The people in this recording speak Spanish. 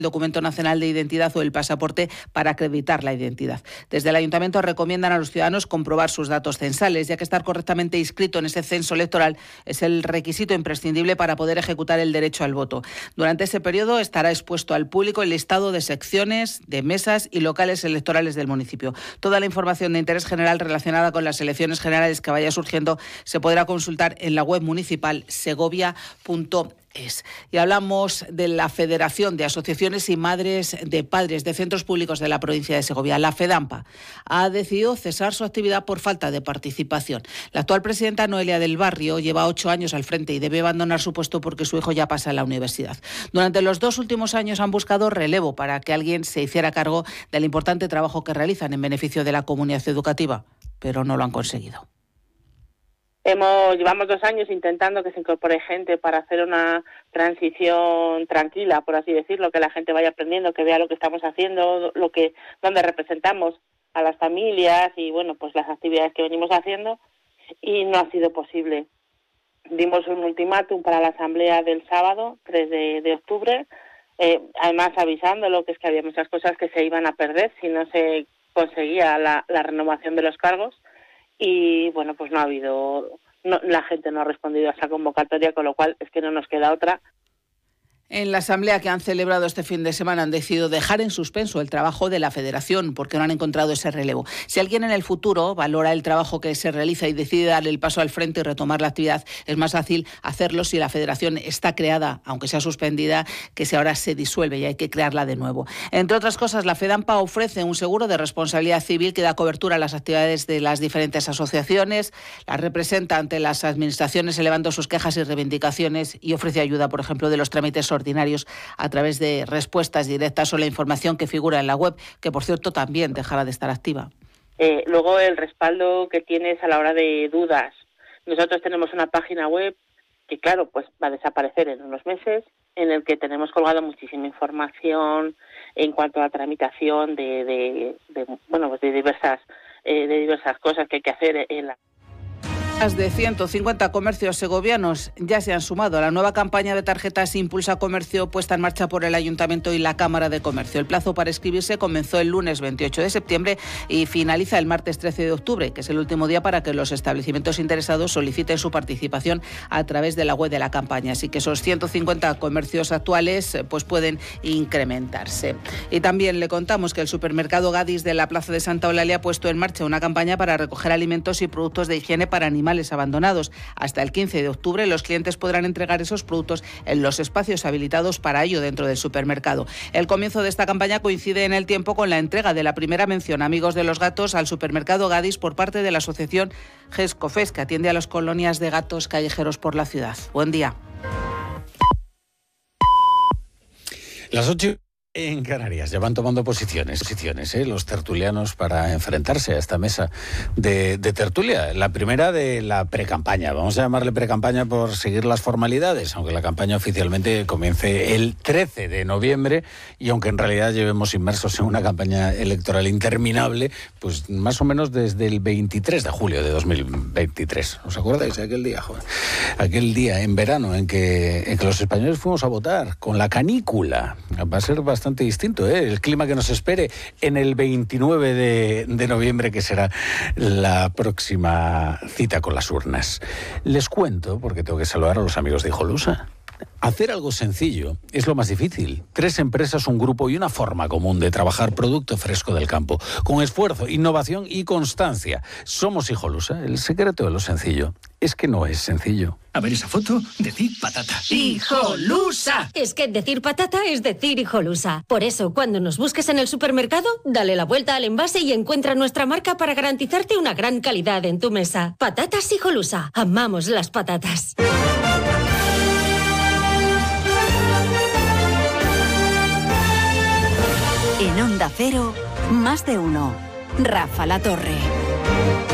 documento nacional de identidad o el pasaporte para acreditar la identidad. Desde el Ayuntamiento recomiendan a los ciudadanos comprobar sus datos censales, ya que estar correctamente inscrito en ese censo electoral es el requisito imprescindible para poder ejecutar el derecho al voto. Durante ese periodo estará expuesto al público el listado de secciones, de mesas y locales electorales del municipio. Toda la información de interés general relacionada con las elecciones generales que vaya surgiendo se podrá consultar en la web municipal segovia.es. Y hablamos de la Federación de Asociaciones y Madres de Padres de Centros Públicos de la provincia de Segovia, la FEDAMPA, ha decidido cesar su actividad por falta de participación. La actual presidenta, Noelia del Barrio, lleva 8 años al frente y debe abandonar su puesto porque su hijo ya pasa a la universidad. Durante los 2 últimos años han buscado relevo para que alguien se hiciera cargo del importante trabajo que realizan en beneficio de la comunidad educativa, pero no lo han conseguido. Llevamos 2 años intentando que se incorpore gente para hacer una transición tranquila, por así decirlo, que la gente vaya aprendiendo, que vea lo que estamos haciendo, donde representamos a las familias y pues las actividades que venimos haciendo, y no ha sido posible. Dimos un ultimátum para la asamblea del sábado, 3 de octubre, además avisándolo que es que había muchas cosas que se iban a perder si no se conseguía la renovación de los cargos. Y pues la gente no ha respondido a esa convocatoria, con lo cual es que no nos queda otra. En la asamblea que han celebrado este fin de semana han decidido dejar en suspenso el trabajo de la Federación porque no han encontrado ese relevo. Si alguien en el futuro valora el trabajo que se realiza y decide dar el paso al frente y retomar la actividad, es más fácil hacerlo si la Federación está creada, aunque sea suspendida, que si ahora se disuelve y hay que crearla de nuevo. Entre otras cosas, la FEDAMPA ofrece un seguro de responsabilidad civil que da cobertura a las actividades de las diferentes asociaciones, las representa ante las administraciones elevando sus quejas y reivindicaciones y ofrece ayuda, por ejemplo, de los trámites ordinarios a través de respuestas directas o la información que figura en la web, que por cierto también dejará de estar activa. Luego el respaldo que tienes a la hora de dudas. Nosotros tenemos una página web que va a desaparecer en unos meses, en el que tenemos colgado muchísima información en cuanto a la tramitación de diversas cosas que hay que hacer en la... Más de 150 comercios segovianos ya se han sumado a la nueva campaña de tarjetas Impulsa Comercio puesta en marcha por el Ayuntamiento y la Cámara de Comercio. El plazo para inscribirse comenzó el lunes 28 de septiembre y finaliza el martes 13 de octubre, que es el último día para que los establecimientos interesados soliciten su participación a través de la web de la campaña. Así que esos 150 comercios actuales pueden incrementarse. Y también le contamos que el supermercado Gadis de la Plaza de Santa Eulalia ha puesto en marcha una campaña para recoger alimentos y productos de higiene para animales abandonados. Hasta el 15 de octubre los clientes podrán entregar esos productos en los espacios habilitados para ello dentro del supermercado. El comienzo de esta campaña coincide en el tiempo con la entrega de la primera mención Amigos de los Gatos al supermercado Gadis por parte de la asociación GESCOFES, que atiende a las colonias de gatos callejeros por la ciudad. Buen día. Las 8 en Canarias ya van tomando posiciones, los tertulianos para enfrentarse a esta mesa de tertulia. La primera de la precampaña, vamos a llamarle precampaña por seguir las formalidades, aunque la campaña oficialmente comience el 13 de noviembre y aunque en realidad llevemos inmersos en una campaña electoral interminable, pues más o menos desde el 23 de julio de 2023. ¿Os acordáis de aquel día, joder? Aquel día en verano en que los españoles fuimos a votar con la canícula. Va a ser bastante distinto, el clima que nos espere en el 29 de noviembre, que será la próxima cita con las urnas. Les cuento, porque tengo que saludar a los amigos de Hijolusa. Hacer algo sencillo es lo más difícil. 3 empresas, un grupo y una forma común de trabajar producto fresco del campo, con esfuerzo, innovación y constancia. Somos Hijolusa. El secreto de lo sencillo es que no es sencillo. A ver esa foto, decir patata. ¡Hijolusa! Es que decir patata es decir Hijolusa. Por eso, cuando nos busques en el supermercado, dale la vuelta al envase y encuentra nuestra marca para garantizarte una gran calidad en tu mesa. Patatas Hijolusa. Amamos las patatas. En Onda Cero, más de uno. Rafa La Torre.